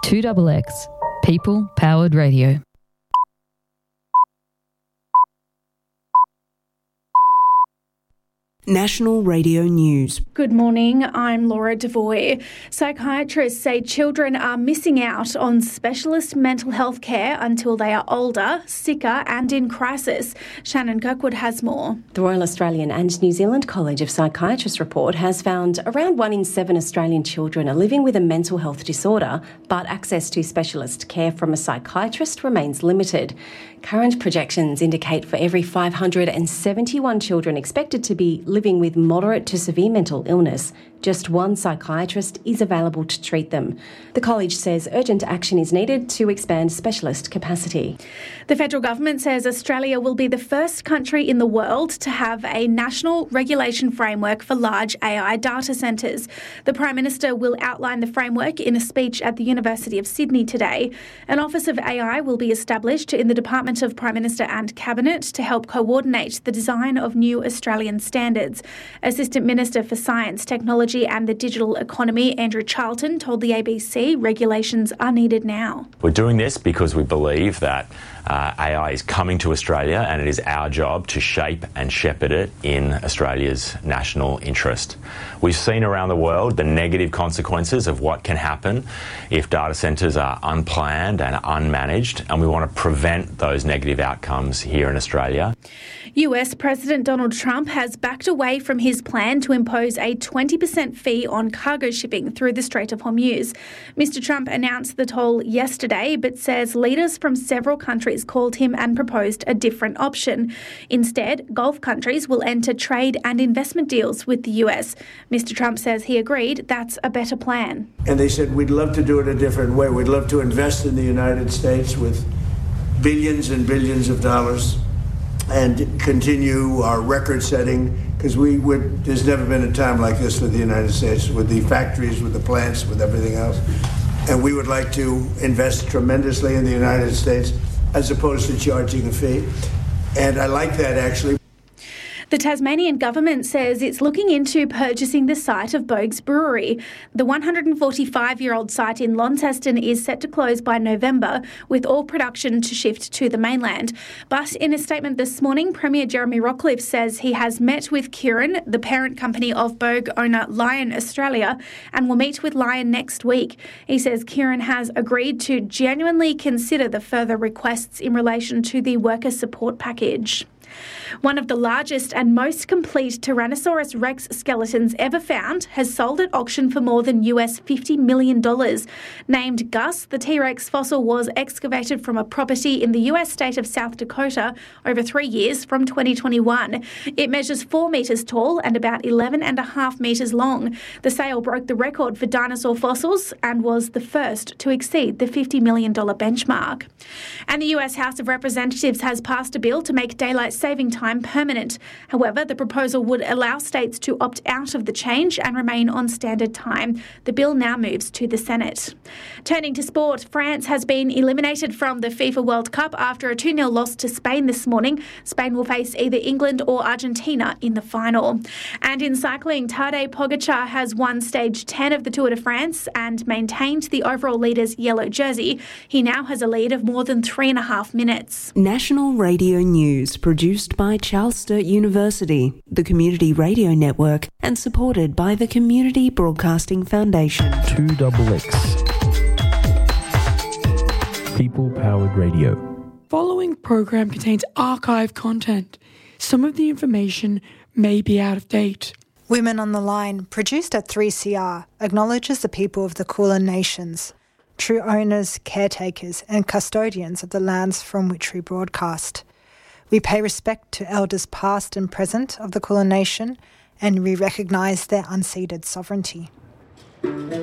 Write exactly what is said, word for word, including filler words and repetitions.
two X X, People Powered Radio. National Radio News. Good morning, I'm Laura Devoy. Psychiatrists say children are missing out on specialist mental health care until they are older, sicker and in crisis. Shannon Kirkwood has more. The Royal Australian and New Zealand College of Psychiatrists report has found around one in seven Australian children are living with a mental health disorder, but access to specialist care from a psychiatrist remains limited. Current projections indicate for every five hundred seventy-one children expected to be living with moderate to severe mental illness, just one psychiatrist is available to treat them. The college says urgent action is needed to expand specialist capacity. The federal government says Australia will be the first country in the world to have a national regulation framework for large A I data centres. The Prime Minister will outline the framework in a speech at the University of Sydney today. An Office of A I will be established in the Department of Prime Minister and Cabinet to help coordinate the design of new Australian standards. Assistant Minister for Science, Technology and the Digital Economy, Andrew Charlton, told the A B C regulations are needed now. We're doing this because we believe that uh, A I is coming to Australia and it is our job to shape and shepherd it in Australia's national interest. We've seen around the world the negative consequences of what can happen if data centres are unplanned and unmanaged, and we want to prevent those negative outcomes here in Australia. U S President Donald Trump has backed away from his plan to impose a twenty percent fee on cargo shipping through the Strait of Hormuz. Mister Trump announced the toll yesterday, but says leaders from several countries called him and proposed a different option. Instead, Gulf countries will enter trade and investment deals with the U S. Mister Trump says he agreed that's a better plan. And they said, we'd love to do it a different way. We'd love to invest in the United States with billions and billions of dollars and continue our record setting, because we would, there's never been a time like this for the United States, with the factories, with the plants, with everything else. And we would like to invest tremendously in the United States as opposed to charging a fee. And I like that, actually. The Tasmanian government says it's looking into purchasing the site of Boag's Brewery. The one hundred forty-five-year-old site in Launceston is set to close by November, with all production to shift to the mainland. But in a statement this morning, Premier Jeremy Rockliff says he has met with Kirin, the parent company of Boag owner Lion Australia, and will meet with Lion next week. He says Kirin has agreed to genuinely consider the further requests in relation to the worker support package. One of the largest and most complete Tyrannosaurus rex skeletons ever found has sold at auction for more than U S fifty million dollars. Named Gus, the T-Rex fossil was excavated from a property in the U S state of South Dakota over three years from twenty twenty-one. It measures four metres tall and about eleven and a half metres long. The sale broke the record for dinosaur fossils and was the first to exceed the fifty million dollars benchmark. And the U S House of Representatives has passed a bill to make daylight saving time permanent. However, the proposal would allow states to opt out of the change and remain on standard time. The bill now moves to the Senate. Turning to sport, France has been eliminated from the FIFA World Cup after a two nil loss to Spain this morning. Spain will face either England or Argentina in the final. And in cycling, Tadej Pogacar has won stage ten of the Tour de France and maintained the overall leader's yellow jersey. He now has a lead of more than three and a half minutes. National Radio News, produced by Charles Sturt University, the Community Radio Network, and supported by the Community Broadcasting Foundation. two X X. People Powered Radio. Following program contains archive content. Some of the information may be out of date. Women on the Line, produced at three C R, acknowledges the people of the Kulin Nations, true owners, caretakers and custodians of the lands from which we broadcast. We pay respect to elders past and present of the Kulin Nation, and we recognise their unceded sovereignty.